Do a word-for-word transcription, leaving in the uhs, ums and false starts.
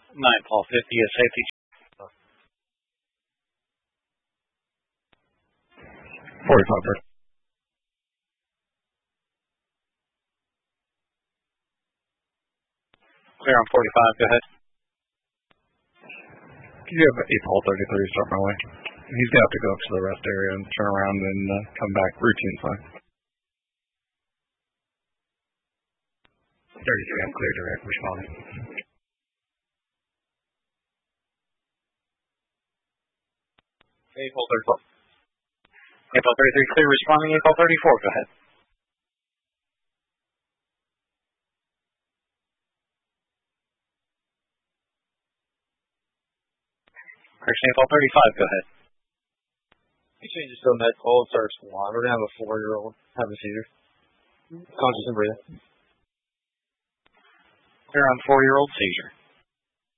nine Paul fifty is safety. forty-five, bird. Clear on forty-five, go ahead. Could you have eight Paul thirty-three start my way? He's going to have to go up to the rest area and turn around and uh, come back. Routine fine. thirty-three, I'm clear direct responding. eight Paul thirty-four. eight Paul thirty-three, clear responding. eight Paul thirty-four, go ahead. Correction, eight Paul thirty-five, go ahead. You change to a med call, starts one. We're going to have a four-year-old have a seizure. Conscious and breathing. Clear on four-year-old seizure.